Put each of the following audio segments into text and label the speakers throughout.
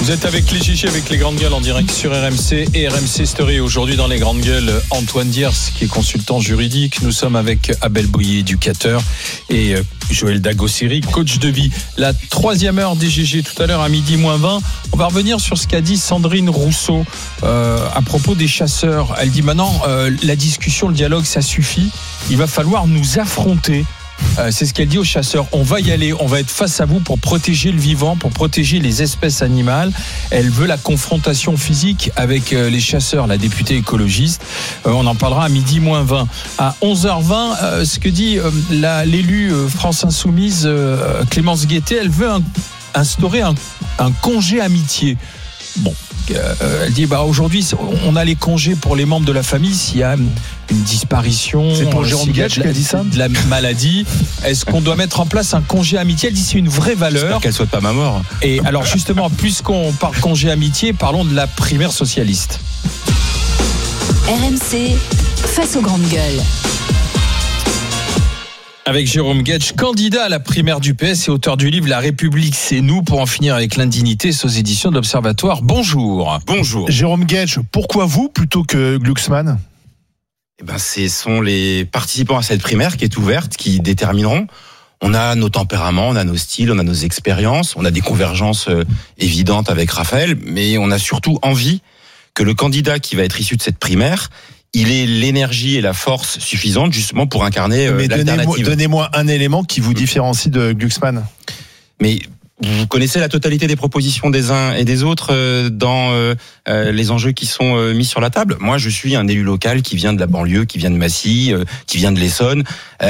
Speaker 1: Vous êtes avec les Chichis, avec les Grandes Gueules en direct sur RMC et RMC Story. Aujourd'hui dans les Grandes Gueules, Antoine Diers qui est consultant juridique. Nous sommes avec Abel Boyer, éducateur, et Joël Dagossiri, coach de vie. La troisième heure des GG tout à l'heure à 12:20. On va revenir sur ce qu'a dit Sandrine Rousseau à propos des chasseurs. Elle dit maintenant la discussion, le dialogue, ça suffit. Il va falloir nous affronter. C'est ce qu'elle dit aux chasseurs. On va y aller, on va être face à vous pour protéger le vivant, pour protéger les espèces animales. Elle veut la confrontation physique avec les chasseurs, la députée écologiste. On en parlera à 12:20. À 11h20, ce que dit l'élu France Insoumise, Clémence Guettet, elle veut instaurer un congé amitié. Bon, elle dit aujourd'hui on a les congés pour les membres de la famille s'il y a une disparition.
Speaker 2: C'est pour Jérôme Guedj qui a dit ça,
Speaker 1: de la maladie. Est-ce qu'on doit mettre en place un congé amitié? Elle dit c'est une vraie valeur.
Speaker 3: J'espère qu'elle souhaite pas ma mort.
Speaker 1: Et alors justement, puisqu'on parle congé amitié, parlons de la primaire socialiste.
Speaker 4: RMC face aux grandes gueules.
Speaker 1: Avec Jérôme Guedj, candidat à la primaire du PS et auteur du livre La République, c'est nous, pour en finir avec l'indignité, aux éditions de l'Observatoire. Bonjour.
Speaker 3: Bonjour.
Speaker 2: Jérôme Guedj, pourquoi vous plutôt que Glucksmann?
Speaker 3: Ce sont les participants à cette primaire qui est ouverte qui détermineront. On a nos tempéraments, on a nos styles, on a nos expériences, on a des convergences évidentes avec Raphaël, mais on a surtout envie que le candidat qui va être issu de cette primaire, il ait l'énergie et la force suffisante justement pour incarner l'alternative.
Speaker 2: Donnez-moi un élément qui vous différencie de Glucksmann.
Speaker 3: Mais vous connaissez la totalité des propositions des uns et des autres dans les enjeux qui sont mis sur la table. Moi, je suis un élu local qui vient de la banlieue, qui vient de Massy, qui vient de l'Essonne.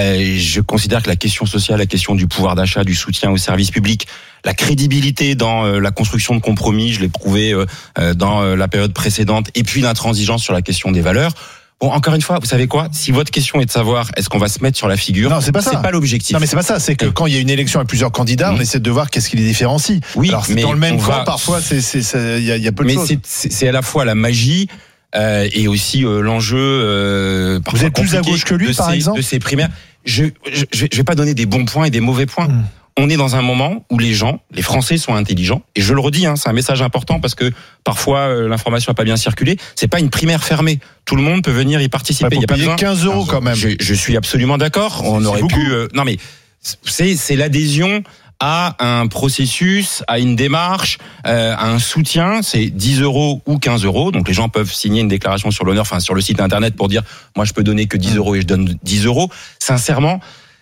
Speaker 3: Je considère que la question sociale, la question du pouvoir d'achat, du soutien aux services publics, la crédibilité dans la construction de compromis, je l'ai prouvé dans la période précédente, et puis l'intransigeance sur la question des valeurs. Bon, encore une fois, vous savez quoi? Si votre question est de savoir est-ce qu'on va se mettre sur la figure,
Speaker 2: non, c'est pas ça.
Speaker 3: C'est pas l'objectif.
Speaker 2: Non, mais c'est pas ça. C'est que quand il y a une élection avec plusieurs candidats, on essaie de voir qu'est-ce qui les différencie.
Speaker 3: Oui,
Speaker 2: alors c'est
Speaker 3: mais
Speaker 2: dans le même camp. Parfois, il y a peu de choses.
Speaker 3: Mais c'est à la fois la magie et aussi l'enjeu.
Speaker 2: Vous êtes plus à gauche que lui, par exemple.
Speaker 3: De ces primaires. Je vais pas donner des bons points et des mauvais points. On est dans un moment où les Français sont intelligents, et je le redis, c'est un message important parce que parfois l'information n'a pas bien circulé. C'est pas une primaire fermée. Tout le monde peut venir y participer.
Speaker 2: Il y a pas besoin. 15 € quand même.
Speaker 3: Je suis absolument d'accord. On aurait pu. Non mais c'est l'adhésion à un processus, à une démarche, à un soutien. C'est 10 € ou 15 €. Donc les gens peuvent signer une déclaration sur l'honneur, sur le site internet pour dire moi je peux donner que 10 € et je donne 10 €. Sincèrement.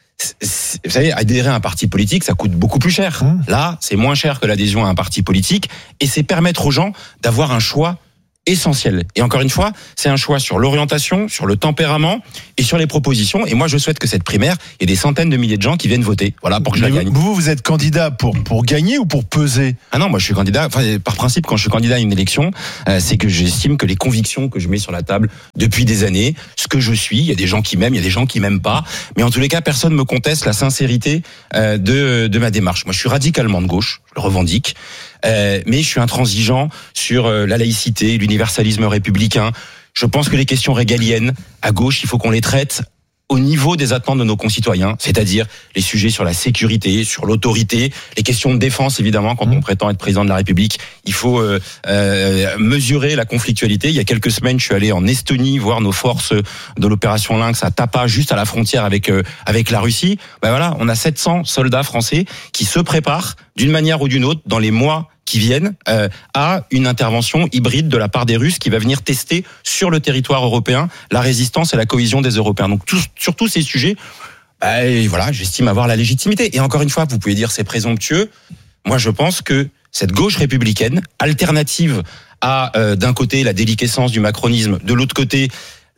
Speaker 3: Vous savez, adhérer à un parti politique, ça coûte beaucoup plus cher. Là, c'est moins cher que l'adhésion à un parti politique, et c'est permettre aux gens d'avoir un choix essentiel. Et encore une fois, c'est un choix sur l'orientation, sur le tempérament et sur les propositions. Et moi, je souhaite que cette primaire, il y ait des centaines de milliers de gens qui viennent voter. Voilà, pour que je la gagne.
Speaker 2: Vous êtes candidat pour gagner ou pour peser?
Speaker 3: Ah non, moi je suis candidat. Par principe, quand je suis candidat à une élection, c'est que j'estime que les convictions que je mets sur la table depuis des années, ce que je suis, il y a des gens qui m'aiment, il y a des gens qui m'aiment pas, mais en tous les cas, personne ne me conteste la sincérité de ma démarche. Moi, je suis radicalement de gauche, je le revendique. Mais je suis intransigeant sur la laïcité, l'universalisme républicain. Je pense que les questions régaliennes, à gauche, il faut qu'on les traite au niveau des attentes de nos concitoyens, c'est-à-dire les sujets sur la sécurité, sur l'autorité, les questions de défense, évidemment, quand on prétend être président de la République. Il faut mesurer la conflictualité. Il y a quelques semaines, je suis allé en Estonie voir nos forces de l'opération Lynx à Tapa, juste à la frontière avec la Russie. Voilà, on a 700 soldats français qui se préparent d'une manière ou d'une autre dans les mois qui viennent à une intervention hybride de la part des Russes qui va venir tester sur le territoire européen la résistance et la cohésion des Européens. Donc sur tous ces sujets, j'estime avoir la légitimité. Et encore une fois, vous pouvez dire c'est présomptueux. Moi, je pense que cette gauche républicaine, alternative à d'un côté la déliquescence du macronisme, de l'autre côté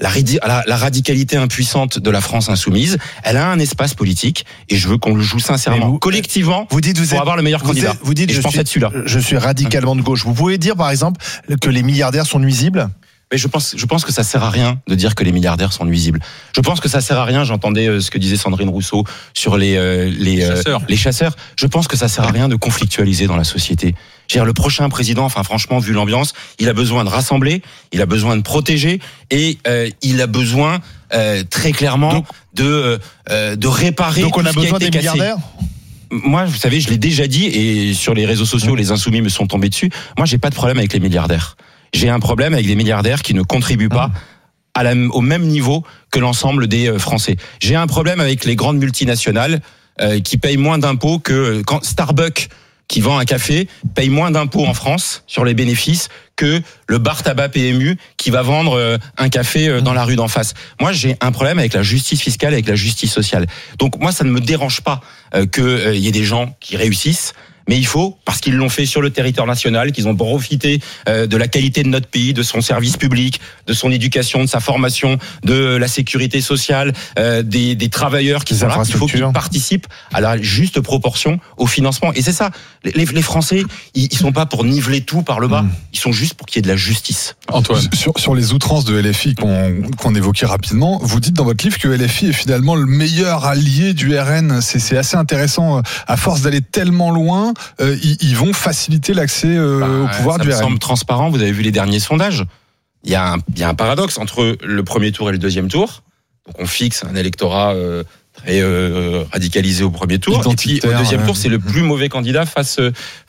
Speaker 3: la radicalité impuissante de la France insoumise, elle a un espace politique, et je veux qu'on le joue sincèrement, collectivement, pour avoir le meilleur candidat.
Speaker 2: Vous dites,
Speaker 3: je pense être celui-là.
Speaker 2: Je suis radicalement de gauche. Vous pouvez dire, par exemple, que les milliardaires sont nuisibles?
Speaker 3: Mais je pense que ça sert à rien de dire que les milliardaires sont nuisibles. Je pense que ça sert à rien. J'entendais ce que disait Sandrine Rousseau sur les chasseurs. Je pense que ça sert à rien de conflictualiser dans la société. Le prochain président, franchement, vu l'ambiance, il a besoin de rassembler, il a besoin de protéger, et il a besoin très clairement de réparer.
Speaker 2: Donc on a besoin des milliardaires.
Speaker 3: moi, vous savez, je l'ai déjà dit, et sur les réseaux sociaux, les insoumis me sont tombés dessus. Moi, j'ai pas de problème avec les milliardaires. J'ai un problème avec des milliardaires qui ne contribuent pas au même niveau que l'ensemble des Français. J'ai un problème avec les grandes multinationales qui payent moins d'impôts que quand Starbucks, qui vend un café, paye moins d'impôts en France sur les bénéfices que le bar tabac PMU qui va vendre un café dans la rue d'en face. Moi, j'ai un problème avec la justice fiscale, avec la justice sociale. Donc moi, ça ne me dérange pas qu'il y ait des gens qui réussissent. Mais il faut, parce qu'ils l'ont fait sur le territoire national, qu'ils ont profité de la qualité de notre pays, de son service public, de son éducation, de sa formation, de la sécurité sociale, des travailleurs qui sont là. Il faut qu'ils participent à la juste proportion au financement. Et c'est ça. Les Français, ils sont pas pour niveler tout par le bas. Ils sont juste pour qu'il y ait de la justice.
Speaker 5: Antoine, sur les outrances de LFI qu'on évoquait rapidement, vous dites dans votre livre que LFI est finalement le meilleur allié du RN. C'est assez intéressant. À force d'aller tellement loin, ils vont faciliter l'accès au pouvoir du RN.
Speaker 3: Ça me semble transparent. Vous avez vu les derniers sondages. Il y a un paradoxe entre le premier tour et le deuxième tour. Donc on fixe un électorat très radicalisé au premier tour. Et puis au deuxième tour, c'est le plus mauvais candidat face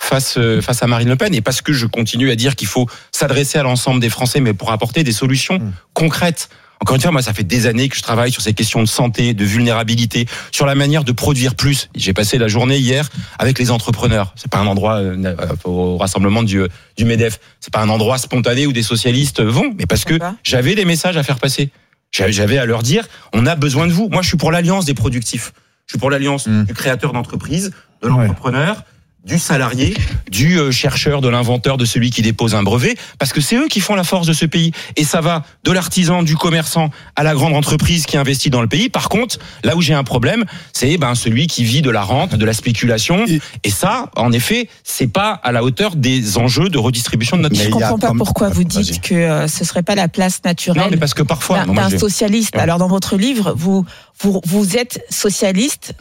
Speaker 3: à Marine Le Pen. Et parce que je continue à dire qu'il faut s'adresser à l'ensemble des Français, mais pour apporter des solutions concrètes. Encore une fois, moi, ça fait des années que je travaille sur ces questions de santé, de vulnérabilité, sur la manière de produire plus. J'ai passé la journée hier avec les entrepreneurs. C'est pas un endroit au rassemblement du MEDEF. C'est pas un endroit spontané où des socialistes vont, mais parce que j'avais des messages à faire passer. J'avais à leur dire, on a besoin de vous. Moi, je suis pour l'alliance des productifs. Je suis pour l'alliance du créateur d'entreprise, de l'entrepreneur, du salarié, du chercheur, de l'inventeur, de celui qui dépose un brevet, parce que c'est eux qui font la force de ce pays. Et ça va de l'artisan, du commerçant, à la grande entreprise qui investit dans le pays. Par contre, là où j'ai un problème, c'est celui qui vit de la rente, de la spéculation. Et ça, en effet, c'est pas à la hauteur des enjeux de redistribution de notre pays.
Speaker 6: Je comprends pas pourquoi vous dites que ce serait pas la place naturelle.
Speaker 3: Non, mais parce que parfois
Speaker 6: d'un socialiste. Alors dans votre livre, vous êtes socialiste.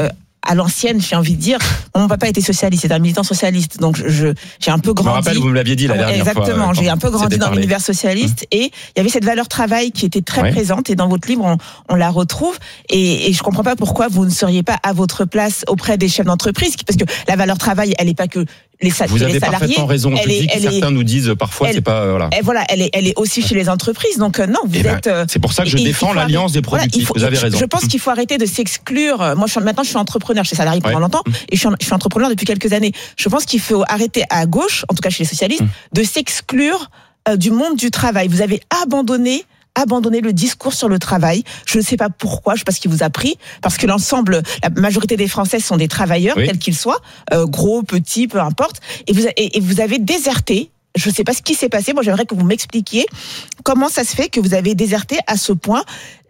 Speaker 6: À l'ancienne, j'ai envie de dire, mon papa était socialiste, c'est un militant socialiste, donc j'ai un peu grandi.
Speaker 3: Je me rappelle, vous me l'aviez dit la dernière fois.
Speaker 6: Exactement, j'ai un peu grandi dans l'univers socialiste et il y avait cette valeur travail qui était très présente et dans votre livre, on la retrouve et je comprends pas pourquoi vous ne seriez pas à votre place auprès des chefs d'entreprise, parce que la valeur travail, elle est pas que
Speaker 3: vous avez parfaitement raison. Je dis que certains nous disent parfois c'est pas
Speaker 6: elle est aussi chez les entreprises. Donc non, vous êtes.
Speaker 3: C'est pour ça que je défends l'alliance des productifs. Vous avez raison.
Speaker 6: Je pense qu'il faut arrêter de s'exclure. Moi, maintenant, je suis entrepreneur. Je suis salarié pendant longtemps et je suis entrepreneur depuis quelques années. Je pense qu'il faut arrêter à gauche, en tout cas chez les socialistes, de s'exclure du monde du travail. Vous avez abandonné le discours sur le travail. Je ne sais pas pourquoi, je sais pas ce qui vous a pris, parce que la majorité des Français sont des travailleurs, quels qu'ils soient, gros, petits, peu importe, et vous avez déserté. Je ne sais pas ce qui s'est passé. Moi, j'aimerais que vous m'expliquiez comment ça se fait que vous avez déserté à ce point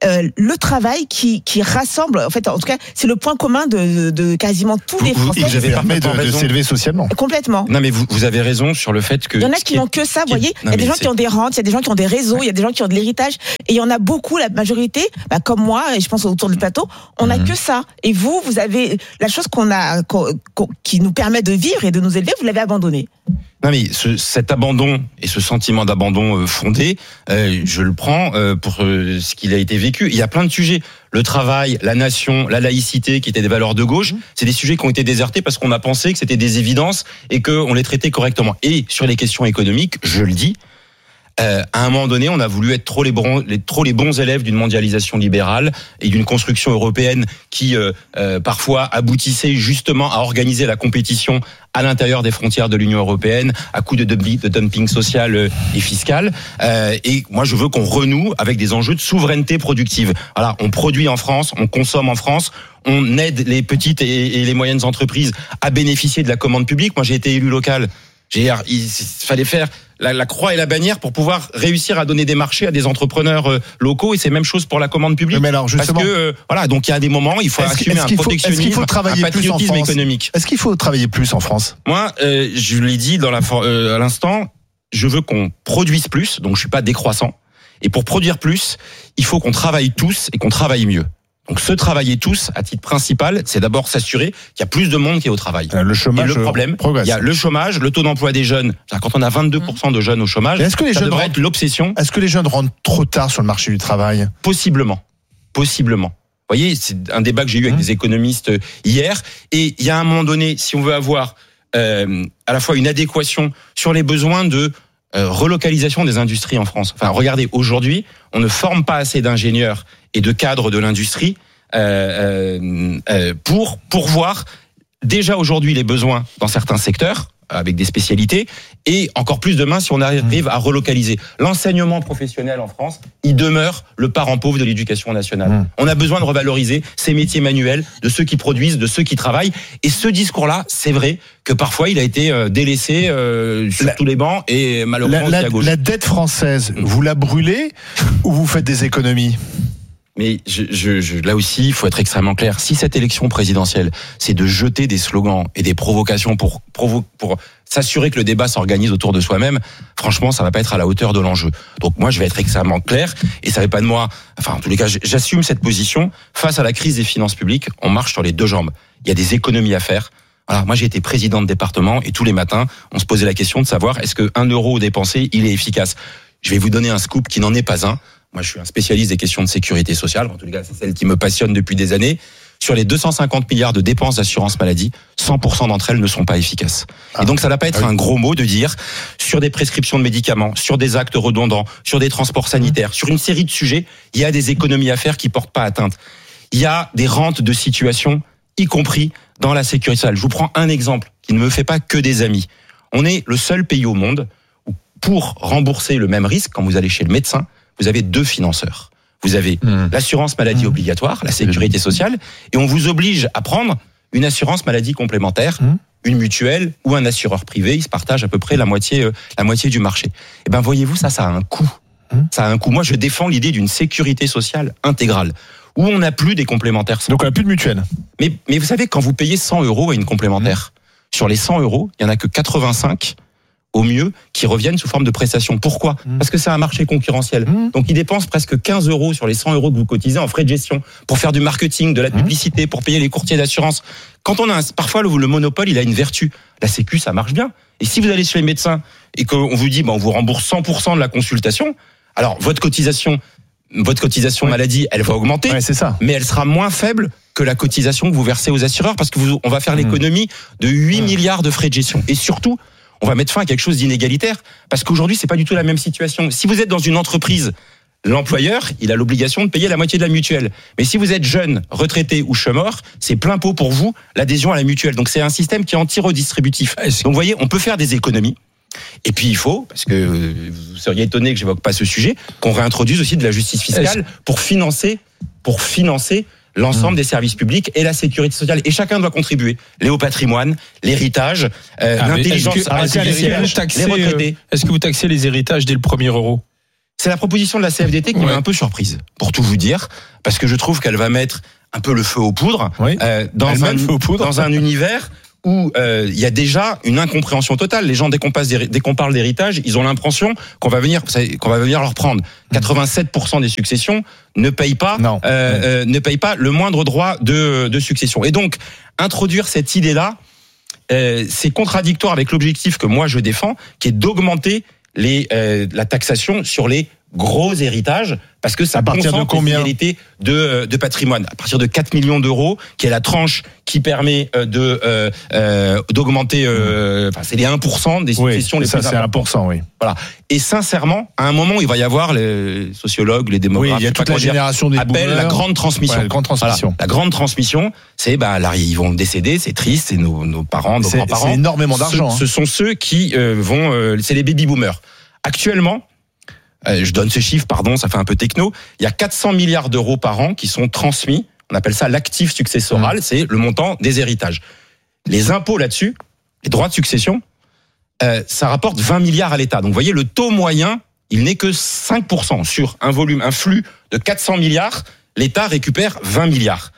Speaker 6: le travail qui rassemble. En fait, en tout cas, c'est le point commun de quasiment tous les Français.
Speaker 2: Vous avez permis de s'élever socialement.
Speaker 6: Complètement.
Speaker 3: Non, mais vous avez raison sur le fait que.
Speaker 6: Il y en a qui n'ont que ça, vous voyez. Il y a des gens qui ont des rentes, il y a des gens qui ont des réseaux, il y a des gens qui ont de l'héritage. Et il y en a beaucoup, la majorité, comme moi, et je pense autour du plateau, on n'a que ça. Et vous avez la chose qui nous permet de vivre et de nous élever, vous l'avez abandonné.
Speaker 3: Non mais cet abandon et ce sentiment d'abandon fondé, je le prends pour ce qu'il a été vécu. Il y a plein de sujets. Le travail, la nation, la laïcité, qui étaient des valeurs de gauche, c'est des sujets qui ont été désertés parce qu'on a pensé que c'était des évidences et qu'on les traitait correctement. Et sur les questions économiques, je le dis, à un moment donné, on a voulu être trop les bons élèves d'une mondialisation libérale et d'une construction européenne qui parfois aboutissait justement à organiser la compétition à l'intérieur des frontières de l'Union européenne à coup de dumping social et fiscal. Et moi, je veux qu'on renoue avec des enjeux de souveraineté productive. Voilà, on produit en France, on consomme en France, on aide les petites et les moyennes entreprises à bénéficier de la commande publique. Moi, j'ai été élu local. Il fallait faire la croix et la bannière pour pouvoir réussir à donner des marchés à des entrepreneurs locaux, et c'est même chose pour la commande publique.
Speaker 2: Mais alors justement,
Speaker 3: parce que voilà, donc il y a des moments, il faut assumer un protectionnisme, un patriotisme économique.
Speaker 2: Est-ce qu'il faut travailler plus en France ?
Speaker 3: Moi, je l'ai dit à l'instant, je veux qu'on produise plus, donc je suis pas décroissant. Et pour produire plus, il faut qu'on travaille tous et qu'on travaille mieux. Donc se travailler tous, à titre principal, c'est d'abord s'assurer qu'il y a plus de monde qui est au travail.
Speaker 2: Le chômage
Speaker 3: et le problème,
Speaker 2: progresse.
Speaker 3: Il y a le chômage, le taux d'emploi des jeunes. Quand on a 22% de jeunes au chômage, ça devrait être l'obsession.
Speaker 2: Est-ce que les jeunes rentrent trop tard sur le marché du travail ?
Speaker 3: Possiblement. Vous voyez, c'est un débat que j'ai eu avec des économistes hier. Et il y a un moment donné, si on veut avoir à la fois une adéquation sur les besoins de relocalisation des industries en France. Enfin, regardez, aujourd'hui, on ne forme pas assez d'ingénieurs et de cadres de l'industrie pour pourvoir déjà aujourd'hui les besoins dans certains secteurs avec des spécialités et encore plus demain si on arrive à relocaliser. L'enseignement professionnel en France, il demeure le parent pauvre de l'éducation nationale. On a besoin de revaloriser ces métiers manuels, de ceux qui produisent, de ceux qui travaillent. Et ce discours-là, c'est vrai que parfois il a été délaissé sur tous les bancs et malheureusement aussi à gauche.
Speaker 2: La dette française, vous la brûlez ou vous faites des économies ?
Speaker 3: Mais là aussi, il faut être extrêmement clair. Si cette élection présidentielle, c'est de jeter des slogans et des provocations pour s'assurer que le débat s'organise autour de soi-même, franchement, ça va pas être à la hauteur de l'enjeu. Donc moi, je vais être extrêmement clair et ça va pas de moi. Enfin, en tous les cas, j'assume cette position face à la crise des finances publiques. On marche sur les deux jambes. Il y a des économies à faire. Voilà, moi j'ai été président de département et tous les matins, on se posait la question de savoir est-ce que 1 euro dépensé, il est efficace. Je vais vous donner un scoop qui n'en est pas un. Moi, je suis un spécialiste des questions de sécurité sociale. En tout cas, c'est celle qui me passionne depuis des années. Sur les 250 milliards de dépenses d'assurance maladie, 100% d'entre elles ne sont pas efficaces. Et donc, ça ne va pas être un gros mot de dire sur des prescriptions de médicaments, sur des actes redondants, sur des transports sanitaires, sur une série de sujets, il y a des économies à faire qui portent pas atteinte. Il y a des rentes de situation, y compris dans la sécurité sociale. Je vous prends un exemple qui ne me fait pas que des amis. On est le seul pays au monde où, pour rembourser le même risque, quand vous allez chez le médecin, vous avez 2 financeurs. Vous avez l'assurance maladie obligatoire, la sécurité sociale, et on vous oblige à prendre une assurance maladie complémentaire, une mutuelle ou un assureur privé. Ils se partagent à peu près la moitié du marché. Et ben, voyez-vous, ça a un coût. Ça a un coût. Moi, je défends l'idée d'une sécurité sociale intégrale, où on n'a plus des complémentaires.
Speaker 2: Donc, on n'a plus de mutuelle.
Speaker 3: Mais vous savez, quand vous payez 100 euros à une complémentaire, sur les 100 euros, il y en a que 85 au mieux, qui reviennent sous forme de prestations. Pourquoi ? Parce que c'est un marché concurrentiel. Donc, ils dépensent presque 15 euros sur les 100 euros que vous cotisez en frais de gestion pour faire du marketing, de la publicité, pour payer les courtiers d'assurance. Quand on a parfois le monopole, il a une vertu. La Sécu, ça marche bien. Et si vous allez chez les médecins et qu'on vous dit, on vous rembourse 100% de la consultation, alors votre cotisation maladie, elle va augmenter,
Speaker 2: c'est ça.
Speaker 3: Mais elle sera moins faible que la cotisation que vous versez aux assureurs parce que on va faire l'économie de 8 milliards de frais de gestion. Et surtout, on va mettre fin à quelque chose d'inégalitaire, parce qu'aujourd'hui, c'est pas du tout la même situation. Si vous êtes dans une entreprise, l'employeur, il a l'obligation de payer la moitié de la mutuelle. Mais si vous êtes jeune, retraité ou chômeur, c'est plein pot pour vous l'adhésion à la mutuelle. Donc c'est un système qui est anti-redistributif. Donc vous voyez, on peut faire des économies. Et puis il faut, parce que vous seriez étonné que j'évoque pas ce sujet, qu'on réintroduise aussi de la justice fiscale pour financer l'ensemble des services publics et la sécurité sociale. Et chacun doit contribuer. Les hauts patrimoines, l'héritage, l'intelligence artificielle, les retraités.
Speaker 1: Est-ce que vous taxez les héritages dès le premier euro ?
Speaker 3: C'est la proposition de la CFDT qui m'a un peu surprise, pour tout vous dire, parce que je trouve qu'elle va mettre un peu le feu aux poudres, dans un univers où il y a déjà une incompréhension totale. Les gens, dès qu'on parle d'héritage, ils ont l'impression qu'on va venir leur prendre. 87% des successions ne payent pas le moindre droit de succession. Et donc, introduire cette idée-là, c'est contradictoire avec l'objectif que moi je défends, qui est d'augmenter la taxation sur les gros héritages, parce que ça concentre les inégalités de patrimoine. À partir de 4 millions d'euros, qui est la tranche qui permet d'augmenter, c'est les 1% des successions les plus importantes.
Speaker 2: C'est 1%, oui.
Speaker 3: Voilà. Et sincèrement, à un moment, il va y avoir les sociologues, les démographes,
Speaker 2: il y a toute la génération des
Speaker 3: appellent la grande transmission.
Speaker 2: La grande transmission.
Speaker 3: Voilà. La grande transmission, c'est là, ils vont décéder, c'est triste, c'est nos parents, nos grands-parents.
Speaker 2: C'est énormément d'argent.
Speaker 3: Ce sont ceux qui c'est les baby boomers. Actuellement, je donne ce chiffre, ça fait un peu techno. Il y a 400 milliards d'euros par an qui sont transmis. On appelle ça l'actif successoral, c'est le montant des héritages. Les impôts là-dessus, les droits de succession, ça rapporte 20 milliards à l'État. Donc vous voyez, le taux moyen, il n'est que 5% sur un flux de 400 milliards. L'État récupère 20 milliards.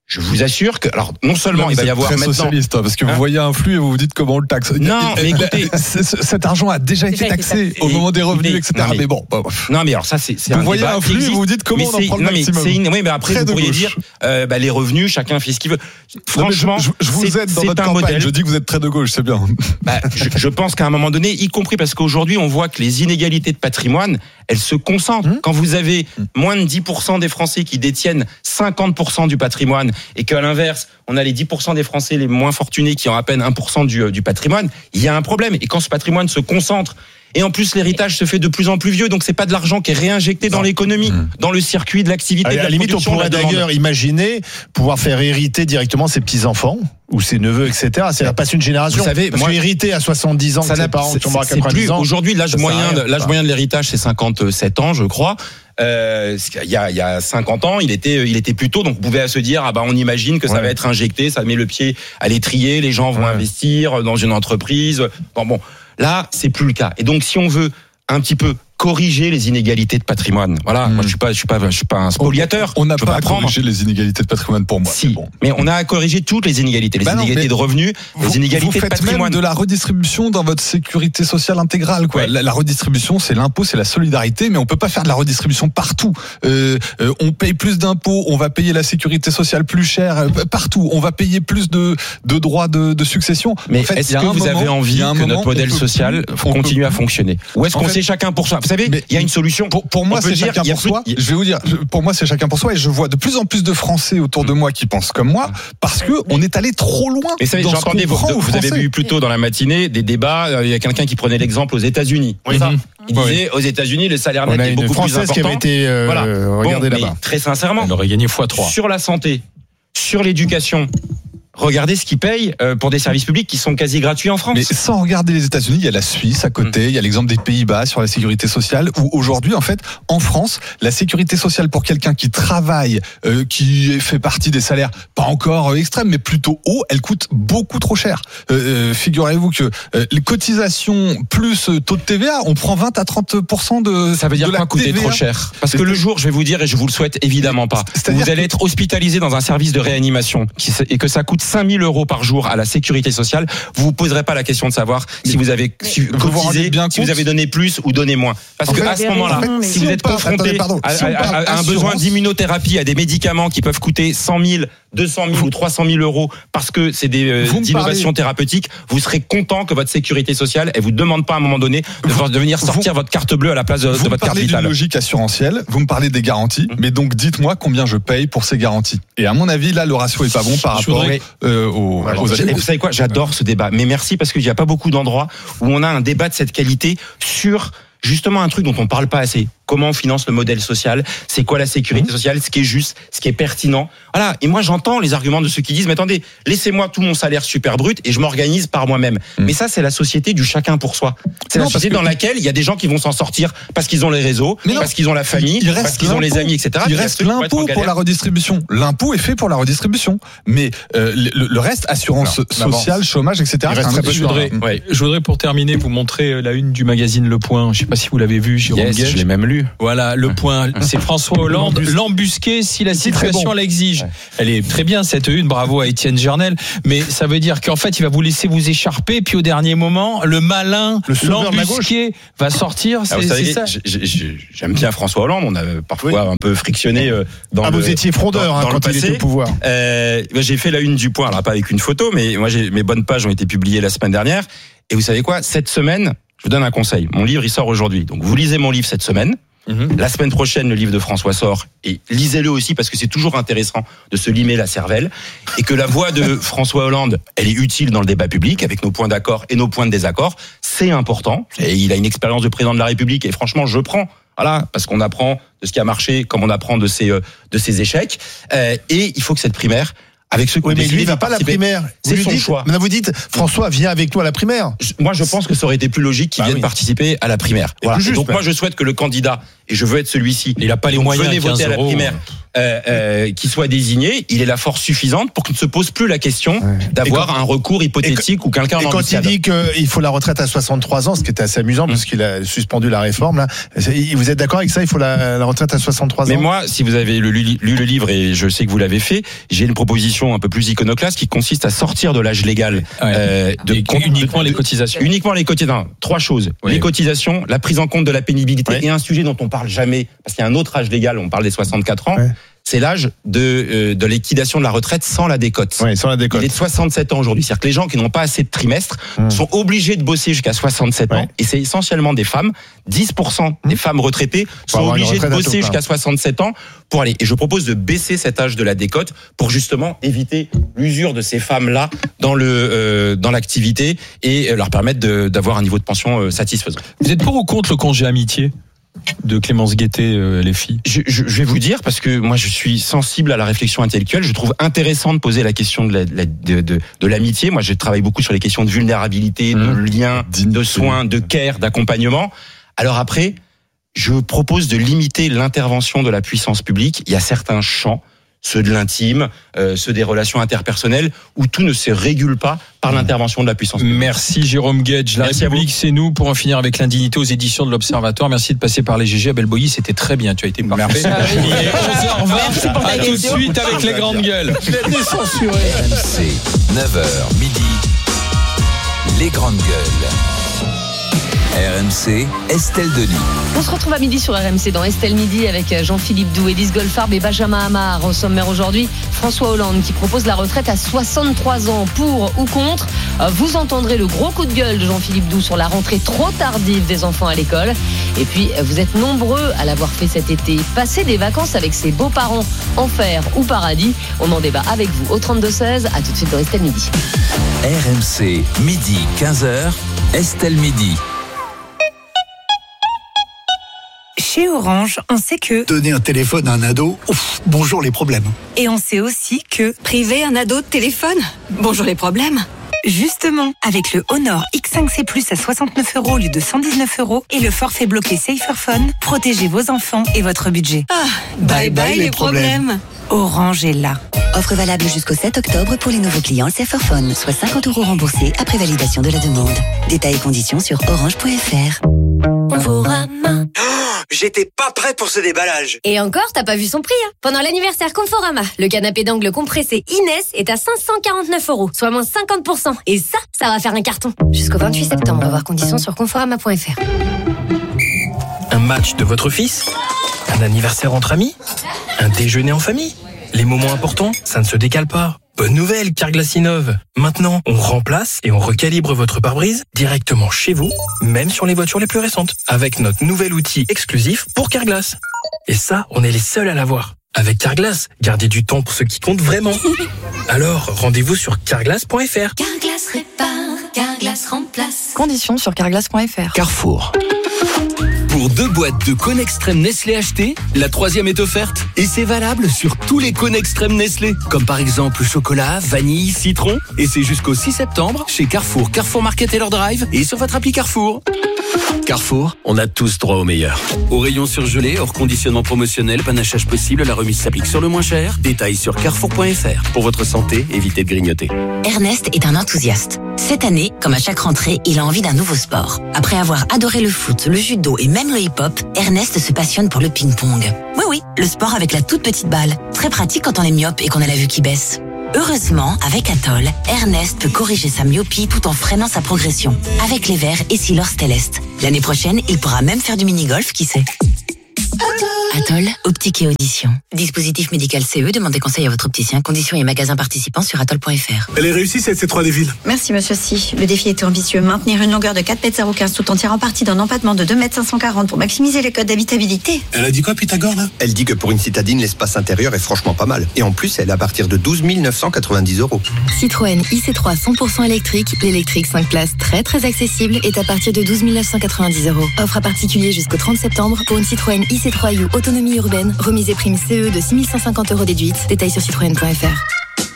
Speaker 3: je vous assure que, alors, non seulement il va y avoir
Speaker 5: très
Speaker 3: maintenant.
Speaker 5: socialiste, parce que vous voyez un flux et vous vous dites comment on le taxe.
Speaker 3: Non, mais écoutez.
Speaker 5: Cet argent a déjà été taxé au moment des revenus, etc.
Speaker 3: Non,
Speaker 5: mais bon.
Speaker 3: Non, mais alors ça, c'est
Speaker 5: Vous
Speaker 3: un
Speaker 5: voyez
Speaker 3: débat
Speaker 5: un
Speaker 3: qui
Speaker 5: flux et
Speaker 3: existe.
Speaker 5: vous vous dites comment on en prend le maximum.
Speaker 3: Oui, mais après,
Speaker 5: Très
Speaker 3: vous
Speaker 5: de
Speaker 3: pourriez
Speaker 5: gauche.
Speaker 3: dire, les revenus, chacun fait ce qu'il veut.
Speaker 5: Franchement, je vous aide dans votre campagne.
Speaker 3: Modèle.
Speaker 5: Je dis que vous êtes très de gauche, c'est bien.
Speaker 3: Je pense qu'à un moment donné, y compris parce qu'aujourd'hui, on voit que les inégalités de patrimoine, elles se concentrent. Quand vous avez moins de 10% des Français qui détiennent 50% du patrimoine et qu'à l'inverse, on a les 10% des Français les moins fortunés qui ont à peine 1% du patrimoine, il y a un problème. Et quand ce patrimoine se concentre, et en plus, l'héritage se fait de plus en plus vieux, donc c'est pas de l'argent qui est réinjecté dans l'économie, dans le circuit de l'activité.
Speaker 2: À la limite, on pourrait d'ailleurs imaginer pouvoir faire hériter directement ses petits-enfants ou ses neveux, etc. C'est pas une génération.
Speaker 3: Vous savez,
Speaker 2: parce que hériter à 70 ans, que ses parents tombent à 90 ans.
Speaker 3: Aujourd'hui, l'âge moyen de l'héritage, c'est 57 ans, je crois. Il y a 50 ans, il était plus tôt, donc on pouvait se dire, on imagine que ça va être injecté, ça met le pied à l'étrier, les gens vont investir dans une entreprise. Bon. Là, c'est plus le cas. Et donc, si on veut un petit peu corriger les inégalités de patrimoine. Voilà, moi je suis pas un spoliateur.
Speaker 5: On n'a pas à corriger les inégalités de patrimoine pour moi.
Speaker 3: Si, mais on a à corriger toutes les inégalités, les inégalités de revenus, les inégalités de patrimoine.
Speaker 5: Vous faites même de la redistribution dans votre sécurité sociale intégrale, quoi. La redistribution, c'est l'impôt, c'est la solidarité, mais on peut pas faire de la redistribution partout. On paye plus d'impôts, on va payer la sécurité sociale plus cher partout. On va payer plus de droits de succession.
Speaker 3: Mais en fait, est-ce que vous avez envie que notre modèle social continue à fonctionner, ou est-ce qu'on sait chacun pour soi? Vous savez, il y a une solution.
Speaker 5: Pour moi, c'est chacun pour soi. Je vais vous dire, pour moi, c'est chacun pour soi, et je vois de plus en plus de Français autour de moi qui pensent comme moi, parce que on est allé trop loin.
Speaker 3: Et ça, j'entendais, vous avez vu plus tôt dans la matinée des débats. Il y a quelqu'un qui prenait l'exemple aux États-Unis. Il disait, aux États-Unis, le salaire net est beaucoup plus important.
Speaker 2: Qui avait été regardé là-bas.
Speaker 3: Très sincèrement,
Speaker 1: on aurait gagné x3.
Speaker 3: Sur la santé, sur l'éducation. Regardez ce qu'ils payent pour des services publics qui sont quasi gratuits en France.
Speaker 5: Mais sans regarder les États-Unis, il y a la Suisse à côté, il y a l'exemple des Pays-Bas sur la sécurité sociale, où aujourd'hui, en fait, en France, la sécurité sociale pour quelqu'un qui travaille, qui fait partie des salaires pas encore extrêmes, mais plutôt hauts, elle coûte beaucoup trop cher. Figurez-vous que les cotisations plus taux de TVA, on prend 20 à 30% de.
Speaker 3: Ça veut dire
Speaker 5: quoi
Speaker 3: coûter trop cher? Parce que le jour, je vais vous dire, et je vous le souhaite évidemment pas, vous allez être hospitalisé dans un service de réanimation et que ça coûte 5 000 € par jour à la sécurité sociale, vous vous poserez pas la question de savoir si vous avez cotisé, si vous avez donné plus ou donné moins. Parce que à ce moment-là, si vous êtes confronté à un besoin d'immunothérapie, à des médicaments qui peuvent coûter 100 000, 200 000 ou 300 000 € parce que c'est des innovations thérapeutiques, vous serez content que votre sécurité sociale, elle vous demande pas à un moment donné de venir sortir votre carte bleue à la place de votre carte vitale.
Speaker 5: Vous me parlez d'une logique assurantielle, vous me parlez des garanties, mais donc dites-moi combien je paye pour ces garanties. Et à mon avis, là, le ratio est pas bon par rapport aux
Speaker 3: vous savez quoi, j'adore ce débat, mais merci parce qu'il n'y a pas beaucoup d'endroits où on a un débat de cette qualité sur justement un truc dont on parle pas assez. Comment on finance le modèle social? C'est quoi la sécurité sociale? Ce qui est juste, ce qui est pertinent. Voilà. Et moi, j'entends les arguments de ceux qui disent, mais attendez, laissez-moi tout mon salaire super brut et je m'organise par moi-même. Mais ça, c'est la société du chacun pour soi. C'est la société dans laquelle il y a des gens qui vont s'en sortir parce qu'ils ont les réseaux, parce qu'ils ont la famille, parce qu'ils ont les amis, etc.
Speaker 5: Il reste l'impôt pour la redistribution. L'impôt est fait pour la redistribution. Mais le reste, assurance sociale, chômage, etc.
Speaker 1: Je voudrais pour terminer vous montrer la une du magazine Le Point. Je sais pas si vous l'avez vu, Jérôme Guedj.
Speaker 3: Je l'ai même lu.
Speaker 1: Voilà, Le Point, c'est François Hollande, l'embusqué si la situation l'exige. Elle est très bien cette une, bravo à Étienne Gernel, mais ça veut dire qu'en fait il va vous laisser vous écharper, puis au dernier moment, le malin, l'embusqué va sortir, c'est ça.
Speaker 3: J'aime bien François Hollande, on a parfois un peu frictionné dans
Speaker 2: vous étiez frondeur quand il était au pouvoir.
Speaker 3: J'ai fait la une du Point, alors pas avec une photo, mais moi mes bonnes pages ont été publiées la semaine dernière, et vous savez quoi, cette semaine, je vous donne un conseil. Mon livre, il sort aujourd'hui. Donc, vous lisez mon livre cette semaine. La semaine prochaine, le livre de François sort. Et lisez-le aussi parce que c'est toujours intéressant de se limer la cervelle. Et que la voix de François Hollande, elle est utile dans le débat public avec nos points d'accord et nos points de désaccord. C'est important. Et il a une expérience de président de la République. Et franchement, je prends. Voilà. Parce qu'on apprend de ce qui a marché comme on apprend de ses échecs. Et il faut que cette primaire, avec ceux qui
Speaker 2: mais lui, il va pas à la primaire.
Speaker 3: C'est son choix.
Speaker 2: Maintenant, vous dites, François, viens avec toi à la primaire.
Speaker 3: Moi, je pense que ça aurait été plus logique qu'il vienne participer à la primaire. Voilà. Donc, moi, je souhaite que le candidat et je veux être celui-ci.
Speaker 1: Il n'a pas les
Speaker 3: Donc,
Speaker 1: moyens.
Speaker 3: venez
Speaker 1: 15
Speaker 3: voter à la
Speaker 1: euros.
Speaker 3: primaire. Qui soit désigné, il est la force suffisante pour qu'il ne se pose plus la question d'avoir un recours hypothétique ou quelqu'un
Speaker 2: Et
Speaker 3: en
Speaker 2: quand
Speaker 3: embuscade.
Speaker 2: il dit qu'il faut la retraite à 63 ans, ce qui était assez amusant parce qu'il a suspendu la réforme, là. Vous êtes d'accord avec ça? Il faut la retraite à 63 ans?
Speaker 3: Mais moi, si vous avez lu le livre, et je sais que vous l'avez fait, j'ai une proposition un peu plus iconoclaste qui consiste à sortir de l'âge légal
Speaker 1: Uniquement les cotisations.
Speaker 3: Uniquement les cotisations. 3 choses.
Speaker 1: Oui.
Speaker 3: Les cotisations, la prise en compte de la pénibilité et un sujet dont on parle jamais, parce qu'il y a un autre âge légal, on parle des 64 ans.
Speaker 2: Ouais.
Speaker 3: C'est l'âge de liquidation de la retraite sans la décote.
Speaker 2: Oui, sans la décote.
Speaker 3: Il est de 67 ans aujourd'hui. C'est-à-dire que les gens qui n'ont pas assez de trimestres sont obligés de bosser jusqu'à 67 ans. Et c'est essentiellement des femmes. 10% des femmes retraitées sont
Speaker 2: avoir une
Speaker 3: obligées de
Speaker 2: retraite à
Speaker 3: bosser
Speaker 2: tout plein.
Speaker 3: jusqu'à 67 ans pour aller. Et je propose de baisser cet âge de la décote pour justement éviter l'usure de ces femmes-là dans l'activité et leur permettre d'avoir un niveau de pension satisfaisant.
Speaker 1: Vous êtes pour ou contre le congé amitié de Clémence Guettet, les filles?
Speaker 3: Je vais vous dire, parce que moi je suis sensible à la réflexion intellectuelle, je trouve intéressant de poser la question de l'amitié. Moi je travaille beaucoup sur les questions de vulnérabilité, de lien, de soins, de care, d'accompagnement. Alors après, je propose de limiter l'intervention de la puissance publique. Il y a certains champs, ceux de l'intime, ceux des relations interpersonnelles, où tout ne se régule pas par l'intervention de la puissance publique.
Speaker 1: Merci Jérôme Guedj. La
Speaker 3: Merci à
Speaker 1: République, c'est nous. Pour en finir avec l'indignité aux éditions de l'Observatoire. Merci de passer par les GG. Abel Boilly, c'était très bien. Tu as été parfait. Il est 11h20.
Speaker 6: Merci pour ta
Speaker 1: À tout de
Speaker 6: question.
Speaker 1: suite avec les grandes gueules.
Speaker 7: RMC, 9h midi, les grandes gueules. RMC, Estelle Denis.
Speaker 8: On se retrouve à midi sur RMC dans Estelle Midi avec Jean-Philippe Doux, Élise Goldfarb et Benjamin Hamar. Au sommaire aujourd'hui, François Hollande qui propose la retraite à 63 ans. Pour ou contre, vous entendrez le gros coup de gueule de Jean-Philippe Doux sur la rentrée trop tardive des enfants à l'école. Et puis, vous êtes nombreux à l'avoir fait cet été. Passer des vacances avec ses beaux-parents, enfer ou paradis. On en débat avec vous au 32-16. À tout de suite dans Estelle Midi.
Speaker 7: RMC, midi 15h, Estelle Midi.
Speaker 9: Chez Orange, on sait que...
Speaker 10: Donner un téléphone à un ado, bonjour les problèmes.
Speaker 9: Et on sait aussi que... Priver un ado de téléphone, bonjour les problèmes. Justement, avec le Honor X5C Plus à 69 € au lieu de 119 € et le forfait bloqué Saferphone, protégez vos enfants et votre budget. Ah, bye bye les problèmes. Orange est là.
Speaker 11: Offre valable jusqu'au 7 octobre pour les nouveaux clients Saferphone, soit 50 € remboursés après validation de la demande. Détails et conditions sur orange.fr.
Speaker 12: Conforama. J'étais pas prêt pour ce déballage.
Speaker 13: Et encore, t'as pas vu son prix, hein. Pendant l'anniversaire Conforama, le canapé d'angle compressé Inès est à 549 €, soit moins 50%. Et ça va faire un carton. Jusqu'au 28 septembre, voir conditions sur conforama.fr.
Speaker 14: Un match de votre fils? Un anniversaire entre amis? Un déjeuner en famille? Les moments importants, ça ne se décale pas. Bonne nouvelle, Carglass innove. Maintenant, on remplace et on recalibre votre pare-brise directement chez vous, même sur les voitures les plus récentes, avec notre nouvel outil exclusif pour Carglass. Et ça, on est les seuls à l'avoir. Avec Carglass, gardez du temps pour ce qui compte vraiment. Alors, rendez-vous sur carglass.fr.
Speaker 15: Carglass répare, Carglass remplace.
Speaker 16: Conditions sur carglass.fr.
Speaker 7: Carrefour. Pour 2 boîtes de cônes extrême Nestlé achetées, la 3e est offerte. Et c'est valable sur tous les cônes extrême Nestlé. Comme par exemple chocolat, vanille, citron. Et c'est jusqu'au 6 septembre chez Carrefour, Carrefour Market et leur drive et sur votre appli Carrefour. Carrefour, on a tous droit au meilleur. Au rayon surgelé, hors conditionnement promotionnel, panachage possible, la remise s'applique sur le moins cher. Détails sur carrefour.fr. Pour votre santé, évitez de grignoter.
Speaker 11: Ernest est un enthousiaste. Cette année, comme à chaque rentrée, il a envie d'un nouveau sport. Après avoir adoré le foot, le judo et même le hip-hop, Ernest se passionne pour le ping-pong. Oui, le sport avec la toute petite balle. Très pratique quand on est myope et qu'on a la vue qui baisse. Heureusement, avec Atoll, Ernest peut corriger sa myopie tout en freinant sa progression. Avec les verres et Silor Stellest. L'année prochaine, il pourra même faire du mini-golf, qui sait. Atoll, optique et audition. Dispositif médical CE, demandez conseil à votre opticien. Conditions et magasins participants sur atoll.fr.
Speaker 10: Elle est réussie cette C3 des villes.
Speaker 17: Merci monsieur Si. Le défi était ambitieux. Maintenir une longueur de 4,015 m tout en tirant parti d'un empattement de 2,540 m pour maximiser le code d'habitabilité.
Speaker 10: Elle a dit quoi Pythagore là?
Speaker 18: Elle dit que pour une citadine, l'espace intérieur est franchement pas mal. Et en plus, elle est à partir de 12 990 €.
Speaker 16: Citroën IC3 100% électrique, l'électrique 5 places très accessible est à partir de 12 990 €. Offre à particulier jusqu'au 30 septembre pour une Citroën IC3U autonomie urbaine, remise et prime CE de 6 550 € déduite. Détails sur citroën.fr.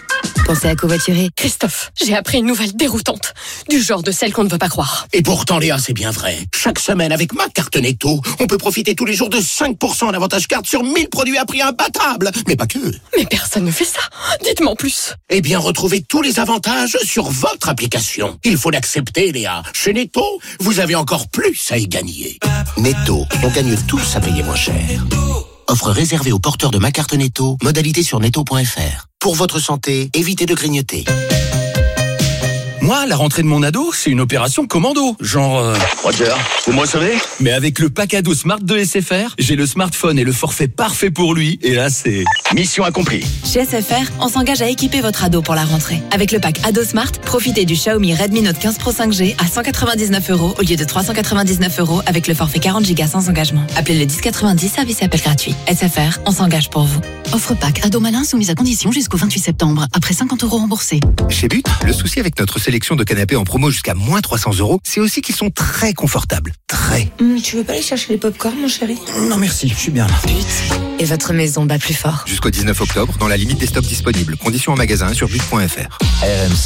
Speaker 16: Pensez à covoiturer.
Speaker 19: Christophe, j'ai appris une nouvelle déroutante. Du genre de celle qu'on ne veut pas croire.
Speaker 20: Et pourtant, Léa, c'est bien vrai. Chaque semaine, avec ma carte Netto, on peut profiter tous les jours de 5% d'avantage carte sur 1000 produits à prix imbattable. Mais pas que.
Speaker 19: Mais personne ne fait ça. Dites-moi en plus.
Speaker 20: Eh bien, retrouvez tous les avantages sur votre application. Il faut l'accepter, Léa. Chez Netto, vous avez encore plus à y gagner. Netto, on gagne tous à payer moins cher. Offre réservée aux porteurs de ma carte Netto. Modalité sur netto.fr. Pour votre santé, évitez de grignoter.
Speaker 7: Moi, la rentrée de mon ado, c'est une opération commando. Genre...
Speaker 21: Roger, vous me recevez?
Speaker 7: Mais avec le pack ado Smart de SFR, j'ai le smartphone et le forfait parfait pour lui. Et là, c'est...
Speaker 21: Mission accomplie.
Speaker 16: Chez SFR, on s'engage à équiper votre ado pour la rentrée. Avec le pack Ado Smart, profitez du Xiaomi Redmi Note 15 Pro 5G à 199 € au lieu de 399 € avec le forfait 40 Go sans engagement. Appelez le 1090, service et appel gratuit. SFR, on s'engage pour vous.
Speaker 4: Offre pack Ado Malin soumise à condition jusqu'au 28 septembre. Après 50 € remboursés.
Speaker 22: Chez But, le souci avec notre sélection de canapés en promo jusqu'à moins 300 €, c'est aussi qu'ils sont très confortables. Très.
Speaker 23: Tu veux pas aller chercher les pop-corn, mon chéri?
Speaker 22: Non merci, je suis bien là.
Speaker 16: But. Et votre maison bat plus fort.
Speaker 22: Jusqu'au 19 octobre, dans la limite des stocks disponibles. Conditions en magasin sur but.fr.
Speaker 24: RMC.